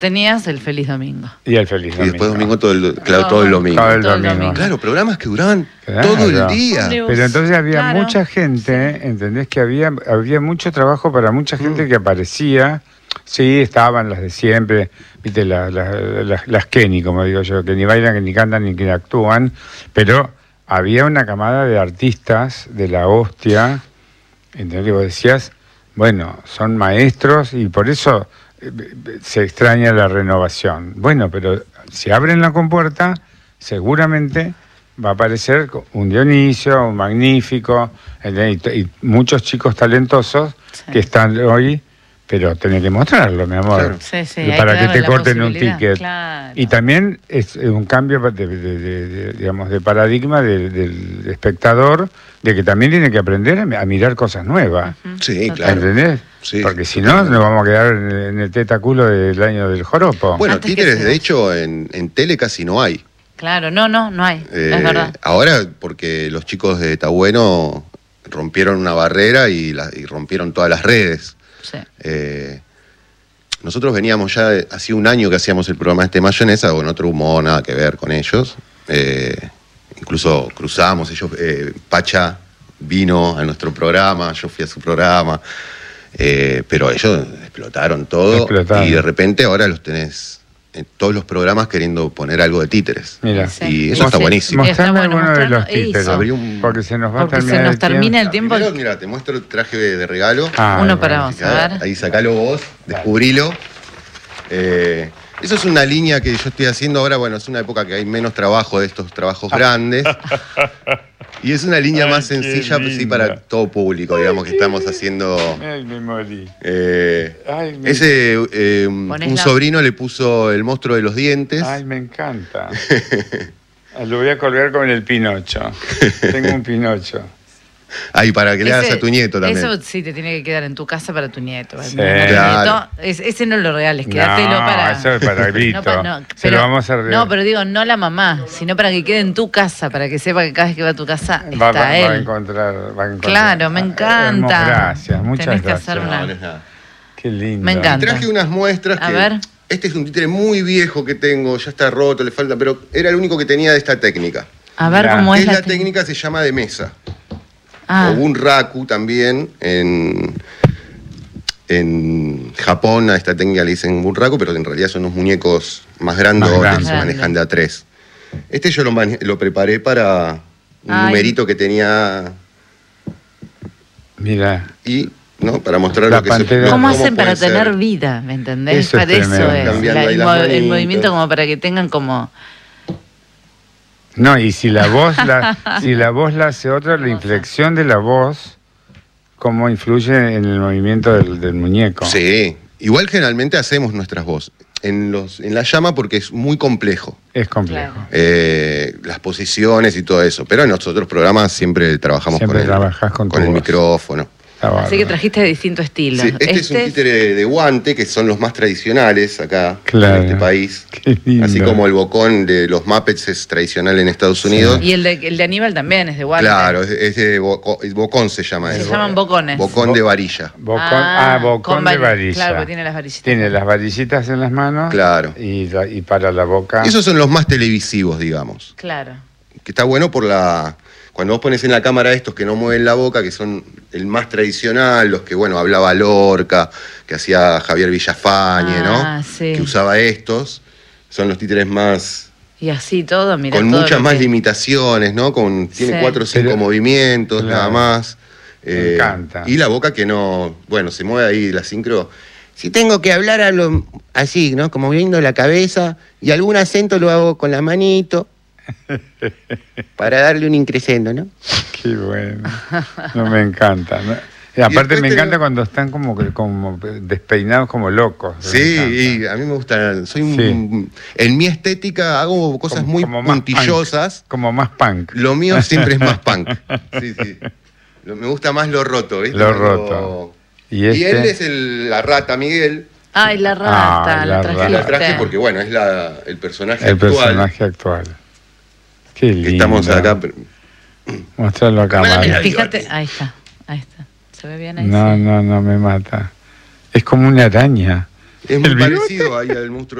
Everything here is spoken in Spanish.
Tenías el Feliz Domingo. Y el Feliz Domingo. Y después domingo todo el domingo. Todo el domingo. Claro, programas que duraban todo el día. Pero entonces había mucha gente, ¿entendés? Que había mucho trabajo para mucha gente que aparecía. Sí, estaban las de siempre, viste, las Kenny, como digo yo, que ni bailan, que ni cantan, ni que actúan, pero había una camada de artistas de la hostia, ¿entendés? Que vos decías, bueno, son maestros y por eso se extraña la renovación. Bueno, pero si abren la compuerta, seguramente va a aparecer un Dionisio, un Magnífico, y muchos chicos talentosos que están hoy, pero tenés que mostrarlo, mi amor, claro. Sí, para que te corten un ticket. Claro. Y también es un cambio de paradigma del espectador, de que también tiene que aprender a mirar cosas nuevas. Sí, claro. ¿Entendés? Sí, porque si no, nos vamos a quedar en el tetaculo del año del joropo. Bueno, títeres, de hecho, en tele casi no hay. Claro, no hay, es verdad. Ahora, porque los chicos de Tabueno rompieron una barrera y rompieron todas las redes. Sí. Nosotros veníamos ya, hacía un año que hacíamos el programa Mayonesa, con otro humor, nada que ver con ellos. Incluso cruzamos, Pacha vino a nuestro programa, yo fui a su programa, pero ellos explotaron todo. Y de repente ahora los tenés en todos los programas queriendo poner algo de títeres. Mira. Y eso está buenísimo. Mostrame alguno de los títeres, porque se nos va a terminar el tiempo. Primero, mira, te muestro el traje de regalo. Uno para vos, a ver. Ahí sacalo vos, descubrilo. Eso es una línea que yo estoy haciendo ahora. Bueno, es una época que hay menos trabajo de estos trabajos grandes. Y es una línea más sencilla, pues, sí, para todo público, digamos, que estamos haciendo. Ay, me morí. Un sobrino le puso el monstruo de los dientes. Ay, me encanta. Lo voy a colgar con el Pinocho. Tengo un Pinocho. Ahí, para que le hagas a tu nieto también. Eso sí te tiene que quedar en tu casa para tu nieto. Sí. Claro. Ese no lo regales, quédatelo para... eso es para Vito. Se lo vamos a regalar. No, pero digo, no la mamá, sino para que quede en tu casa, para que sepa que cada vez que va a tu casa está él. Va a encontrar. Claro, me encanta. Gracias, muchas Tenés gracias. Que hacer Qué lindo. Me encanta. Y traje unas muestras a ver. Este es un títere muy viejo que tengo, ya está roto, le falta, pero era el único que tenía de esta técnica. A ver cómo es la técnica, se llama de mesa. O bunraku también, en Japón a esta técnica le dicen bunraku, pero en realidad son unos muñecos más grandes que se manejan de a 3. Este yo lo preparé para un numerito que tenía. Mira. Y para mostrar lo que ¿Cómo hacen para tener vida? ¿Me entendés? Eso para eso es. El movimiento como para que tengan como... No, y si la voz la hace otra, la inflexión de la voz, ¿cómo influye en el movimiento del muñeco? Sí, igual generalmente hacemos nuestras voces. En la llama porque es muy complejo. Es complejo. Las posiciones y todo eso. Pero en los otros programas siempre trabajamos con el micrófono. Así que trajiste de distinto estilo. Sí, este es un títere de guante, que son los más tradicionales acá en este país. Qué lindo. Así como el bocón de los Muppets es tradicional en Estados Unidos. Y el de Aníbal también es de guante. Claro, es de bocón se llama eso. Se llaman bocones. Bocón de varilla. Bocón de varilla. Claro, porque tiene las varillitas. Tiene las varillitas en las manos. Claro. Y para la boca. Esos son los más televisivos, digamos. Claro. Que está bueno cuando vos pones en la cámara estos que no mueven la boca, que son el más tradicional, los que, hablaba Lorca, que hacía Javier Villafañe, ¿no? Sí. Que usaba estos, son los títeres más... Y así todo, mirá. Con muchas más limitaciones, ¿no? Tiene 4 o 5 movimientos, nada más. Me encanta. Y la boca que no... se mueve ahí la sincro. Si tengo que hablar, hablo así, ¿no? Como moviendo la cabeza, y algún acento lo hago con la manito. Para darle un increscendo, ¿no? Qué bueno. No, me encanta. Y aparte me encanta cuando están como despeinados como locos. Sí, y a mí me gusta. En mi estética hago cosas muy puntillosas. Como más punk. Lo mío siempre es más punk. Sí. Me gusta más lo roto, ¿viste? Lo roto. Y él es la rata, Miguel. Ay, la rata, la traje porque, es el personaje actual. El personaje actual. Qué lindo. Estamos acá. Mostrarlo acá. Fíjate, ahí está. ¿Se ve bien ahí? No, me mata. Es como una araña. Es muy ¿El bigote? parecido ahí al monstruo